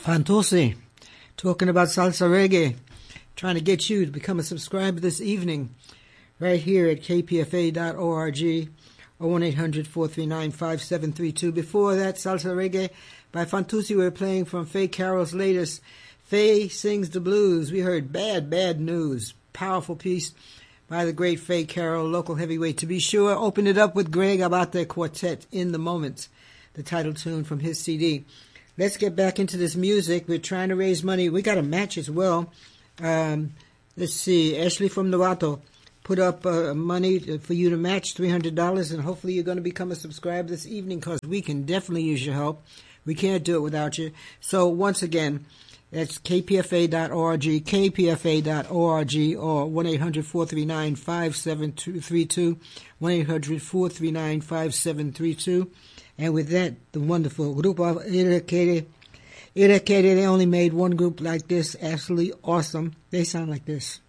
Fantozzi, talking about salsa reggae, trying to get you to become a subscriber this evening, right here at kpfa.org, or 1-800-439-5732. Before that, salsa reggae by Fantozzi, we were playing from Faye Carroll's latest, Faye Sings the Blues. We heard Bad, Bad News, powerful piece by the great Faye Carroll, local heavyweight. To be sure, opened it up with Greg Abate Quartet, In the Moment, the title tune from his CD. Let's get back into this music. We're trying to raise money. We got a match as well. Let's see. Ashley from Novato put up money for you to match, $300, and hopefully you're going to become a subscriber this evening because we can definitely use your help. We can't do it without you. So once again, that's kpfa.org, kpfa.org, or 1-800-439-5732, 1-800-439-5732. And with that, the wonderful Grupo Irakere, they only made one group like this, absolutely awesome. They sound like this.